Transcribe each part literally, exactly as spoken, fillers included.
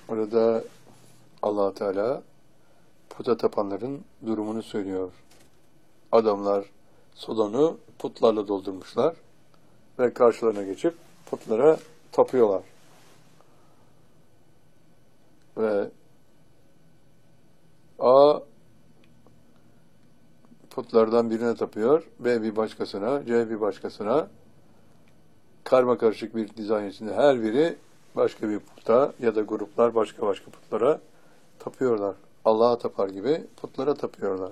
Orada Allah Teala puta tapanların durumunu söylüyor. Adamlar salonu putlarla doldurmuşlar ve karşılarına geçip putlara tapıyorlar. Ve A putlardan birine tapıyor, B bir başkasına, C bir başkasına, karma karışık bir dizayn içinde her biri başka bir puta ya da gruplar başka başka putlara tapıyorlar. Allah'a tapar gibi putlara tapıyorlar.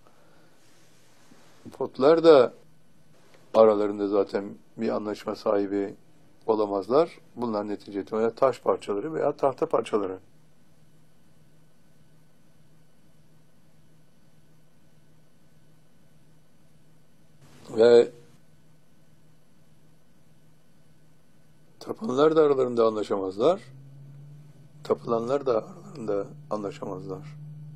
Putlar da aralarında zaten bir anlaşma sahibi olamazlar. Bunlar netice itibariyle taş parçaları veya tahta parçaları. Ve tapanlar da aralarında anlaşamazlar. Tapılanlar da aralarında anlaşamazlar.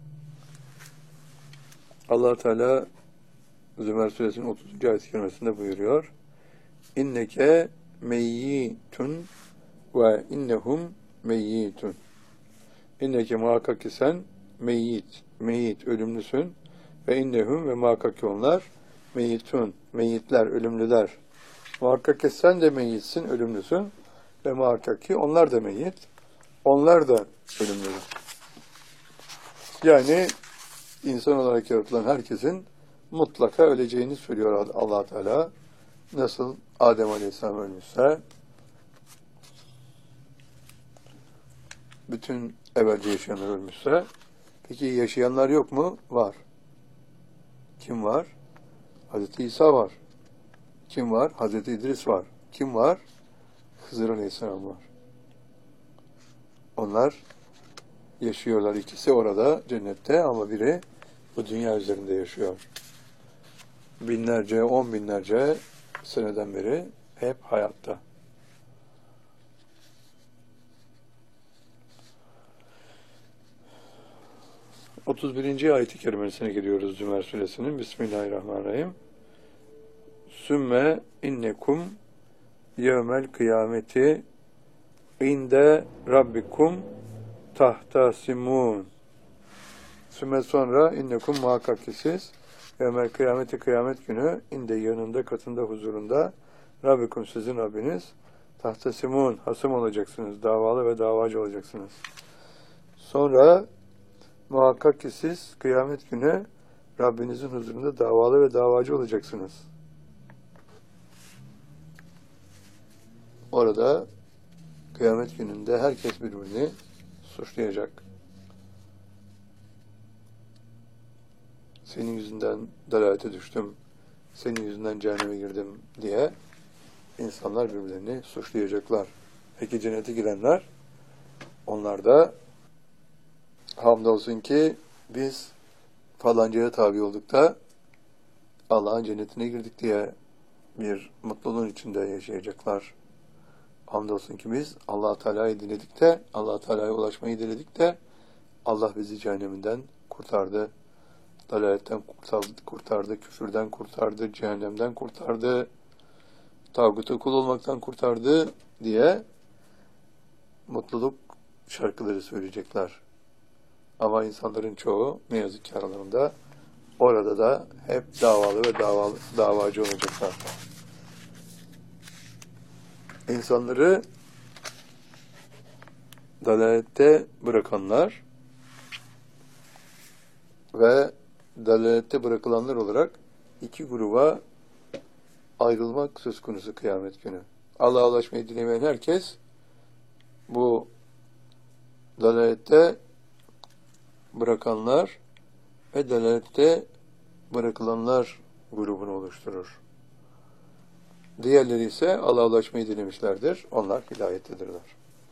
Allah Teala Zümer Suresinin otuzuncu ayet-i kerimesinde buyuruyor. İnneke meyyitun ve innehum meyyitun. İnneke muhakkak ki sen meyyit, meyyit, ölümlüsün ve innehum ve muhakkak ki onlar meyyitun, meyyitler, ölümlüler. Muhakkak ki sen de meyyitsin, ölümlüsün ve muhakkak ki onlar da meyyit, onlar da ölümlüler. Yani insan olarak yaratılan herkesin mutlaka öleceğini söylüyor Allah Teala. Nasıl Adem Aleyhisselam ölmüşse, bütün evvelce yaşayanlar ölmüşse, peki yaşayanlar yok mu? Var. Kim var? Hazreti İsa var. Kim var? Hazreti İdris var. Kim var? Hızır Aleyhisselam var. Onlar yaşıyorlar. İkisi orada cennette ama biri bu dünya üzerinde yaşıyor. Binlerce, on binlerce seneden beri hep hayatta. otuz birinci ayet-i kerimesine geliyoruz Zümer Suresinin. Bismillahirrahmanirrahim. Sümme innekum yevmel kıyameti inde rabbikum tahtasimun. Sümme sonra innekum muhakkak ki siz yevmel kıyameti kıyamet günü inde yanında katında huzurunda rabbikum sizin Rabbiniz tahtasimun hasım olacaksınız. Davalı ve davacı olacaksınız. Sonra muhakkak ki siz kıyamet günü Rabbinizin huzurunda davalı ve davacı olacaksınız. Orada kıyamet gününde herkes birbirini suçlayacak. Senin yüzünden dalalete düştüm, senin yüzünden cehenneme girdim diye insanlar birbirlerini suçlayacaklar. Peki cennete girenler, onlar da hamdolsun ki biz falancaya tabi olduk da Allah'ın cennetine girdik diye bir mutluluğun içinde yaşayacaklar. Hamdolsun ki biz Allah Teala'yı diledik de, Allah Teala'ya ulaşmayı diledik de Allah bizi cehenneminden kurtardı. Dalaletten kurtardı, kurtardı, küfürden kurtardı, cehennemden kurtardı, tağuta kul olmaktan kurtardı diye mutluluk şarkıları söyleyecekler. Ama insanların çoğu ne yazık ki aralarında orada da hep davalı ve davalı, davacı olacaklar. İnsanları dalalette bırakanlar ve dalalette bırakılanlar olarak iki gruba ayrılmak söz konusu kıyamet günü. Allah'a ulaşmayı dilemeyen herkes bu dalalette bırakanlar ve dalalette bırakılanlar grubunu oluşturur. Diğerleri ise Allah'a ulaşmayı dilemişlerdir. Onlar hidayettedirler.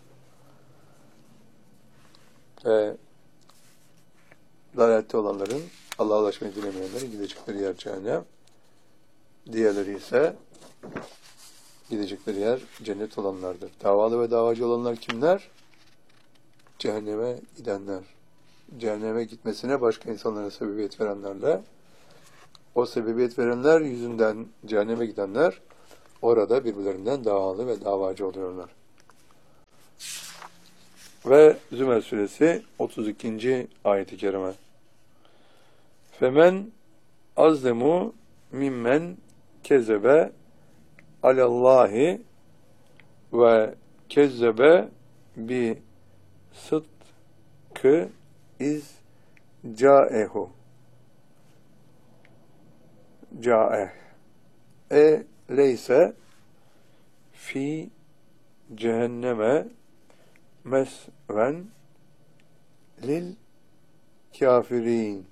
Ve dalalette olanların Allah'a ulaşmayı dilemeyenlerin gidecekleri yer cehennem. Diğerleri ise gidecekleri yer cennet olanlardır. Davalı ve davacı olanlar kimler? Cehenneme gidenler. Cehenneme gitmesine başka insanlara sebebiyet verenlerle, o sebebiyet verenler yüzünden cehenneme gidenler orada birbirlerinden davalı ve davacı oluyorlar. Ve Zümer suresi otuz ikinci ayet-i kerime. Femen azlemu mimmen kezebe alallahi ve kezzebe bi sıdkı iz caehu caeh e leyse fi cehenneme mesven lil kafirin.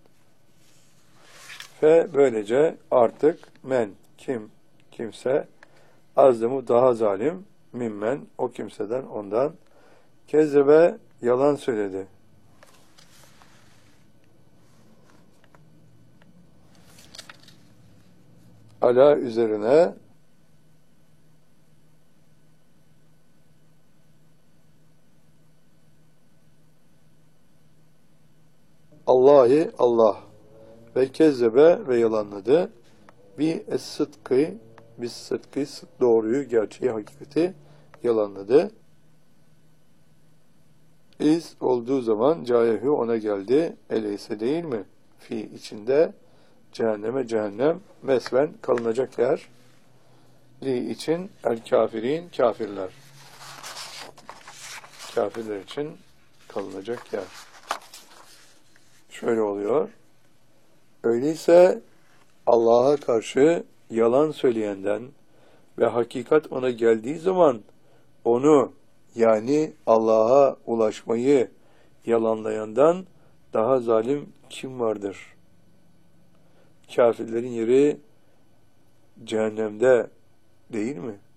Ve böylece artık men kim kimse azlemu daha zalim mimmen o kimseden ondan kezzebe yalan söyledi. Ala üzerine Allahi Allah ve kezzebe ve yalanladı bi es-sıdkı bis sıdkı doğruyu, gerçeği, hakikati yalanladı. İz olduğu zaman cayehu ona geldi. Eleyse değil mi? Fi içinde cehenneme cehennem mesven kalınacak yer. Li için el kafirin kafirler. Kafirler için kalınacak yer. Şöyle oluyor. Öyleyse Allah'a karşı yalan söyleyenden ve hakikat ona geldiği zaman onu yani Allah'a ulaşmayı yalanlayandan daha zalim kim vardır? Kafirlerin yeri cehennemde değil mi?